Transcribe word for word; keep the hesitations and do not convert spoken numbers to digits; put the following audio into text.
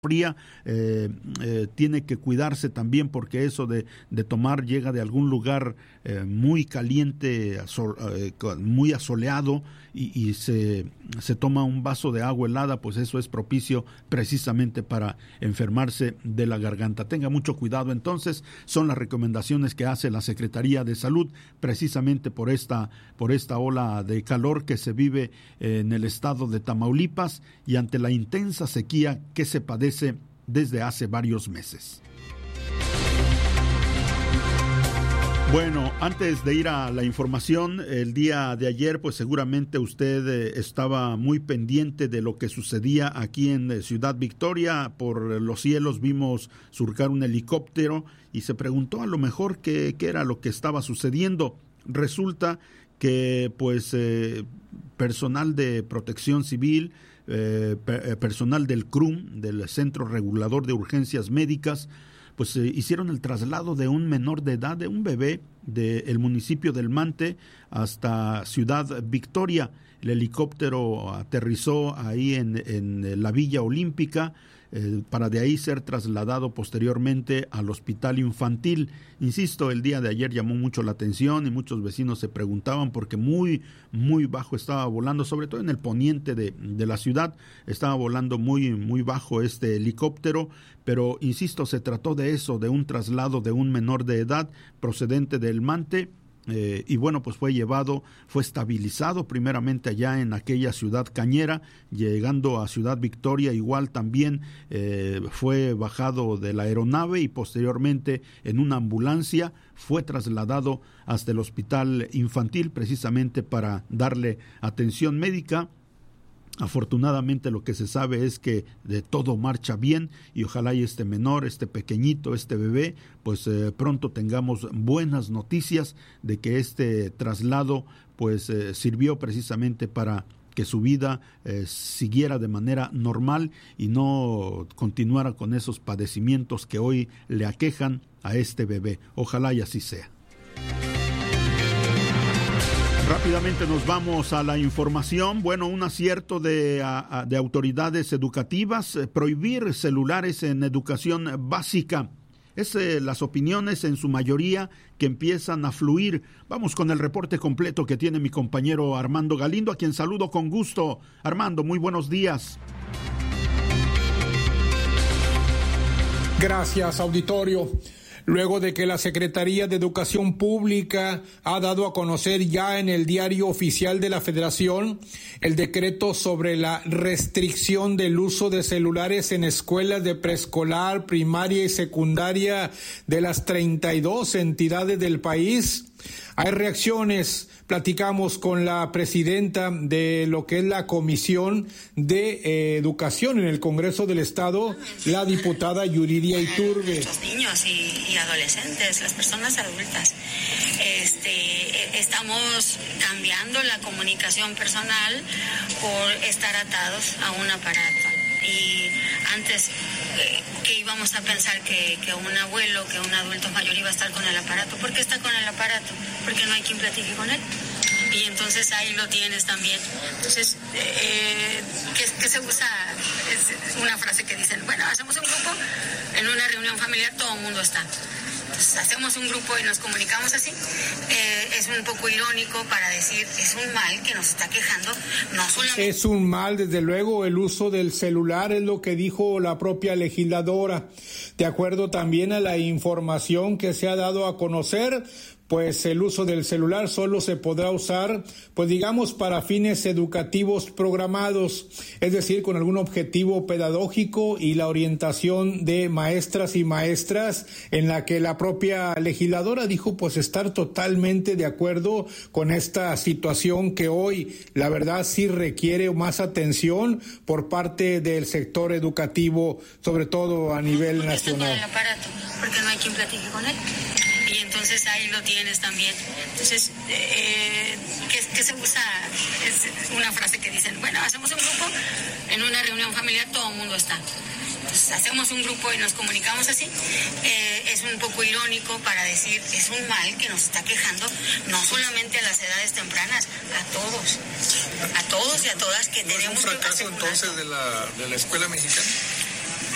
fría, eh, eh, tiene que cuidarse también porque eso de, de tomar llega de algún lugar eh, muy caliente, asol, eh, muy asoleado y, y se, se toma un vaso de agua helada, pues eso es propicio precisamente para enfermarse de la garganta. Tenga mucho cuidado entonces, son las recomendaciones que hace la Secretaría de Salud precisamente por esta, por esta ola de calor que se vive en el estado de Tamaulipas y ante la intensa sequía que se padece desde hace varios meses. Bueno, antes de ir a la información, el día de ayer, pues seguramente usted eh, estaba muy pendiente de lo que sucedía aquí en eh, Ciudad Victoria. Por los cielos vimos surcar un helicóptero y se preguntó a lo mejor qué, qué era lo que estaba sucediendo. Resulta que pues eh, personal de protección civil, eh, personal del C R U M, del Centro Regulador de Urgencias Médicas, pues eh, hicieron el traslado de un menor de edad, de un bebé, del municipio del Mante hasta Ciudad Victoria. El helicóptero aterrizó ahí en, en la Villa Olímpica, eh, para de ahí ser trasladado posteriormente al hospital infantil. Insisto, el día de ayer llamó mucho la atención y muchos vecinos se preguntaban porque muy, muy bajo estaba volando, sobre todo en el poniente de, de la ciudad, estaba volando muy, muy bajo este helicóptero, pero insisto, se trató de eso, de un traslado de un menor de edad procedente del Mante. Eh, y bueno, pues fue llevado, fue estabilizado primeramente allá en aquella ciudad cañera, llegando a Ciudad Victoria igual también eh, fue bajado de la aeronave y posteriormente en una ambulancia fue trasladado hasta el hospital infantil precisamente para darle atención médica. Afortunadamente lo que se sabe es que de todo marcha bien y ojalá y este menor, este pequeñito, este bebé, pues eh, pronto tengamos buenas noticias de que este traslado pues eh, sirvió precisamente para que su vida eh, siguiera de manera normal y no continuara con esos padecimientos que hoy le aquejan a este bebé. Ojalá y así sea. Rápidamente nos vamos a la información. Bueno, un acierto de, a, de autoridades educativas, eh, prohibir celulares en educación básica. Es eh, las opiniones en su mayoría que empiezan a fluir. Vamos con el reporte completo que tiene mi compañero Armando Galindo, a quien saludo con gusto. Armando, muy buenos días. Gracias, auditorio. Luego de que la Secretaría de Educación Pública ha dado a conocer ya en el Diario Oficial de la Federación el decreto sobre la restricción del uso de celulares en escuelas de preescolar, primaria y secundaria de las treinta y dos entidades del país, hay reacciones. Platicamos con la presidenta de lo que es la Comisión de eh, Educación en el Congreso del Estado, la diputada Yuridia Iturbe. Los niños y, y adolescentes, las personas adultas, este, estamos cambiando la comunicación personal por estar atados a un aparato. Y antes, eh, que íbamos a pensar que, que un abuelo, que un adulto mayor iba a estar con el aparato. ¿Por qué está con el aparato? Porque no hay quien platique con él. Y entonces ahí lo tienes también. Entonces, eh, ¿qué, qué se usa? Es una frase que dicen, bueno, hacemos un grupo, en una reunión familiar todo el mundo está. Entonces, hacemos un grupo y nos comunicamos así. Eh, es un poco irónico para decir, es un mal que nos está quejando, no solamente... Es un mal, desde luego, el uso del celular, es lo que dijo la propia legisladora. De acuerdo también a la información que se ha dado a conocer, pues el uso del celular solo se podrá usar, pues digamos, para fines educativos programados, es decir, con algún objetivo pedagógico y la orientación de maestras y maestras, en la que la propia legisladora dijo pues estar totalmente de acuerdo con esta situación que hoy, la verdad, sí requiere más atención por parte del sector educativo, sobre todo a nivel porque nacional. Está con el aparato, porque no hay quien platique con él. Y entonces ahí lo tienes también. Entonces, eh, ¿qué, qué se usa? Es una frase que dicen, bueno, hacemos un grupo, en una reunión familiar todo el mundo está. Entonces, hacemos un grupo y nos comunicamos así. Eh, es un poco irónico para decir, es un mal que nos está quejando, no solamente a las edades tempranas, a todos. A todos y a todas que ¿No tenemos es un fracaso que entonces de la, de la escuela mexicana?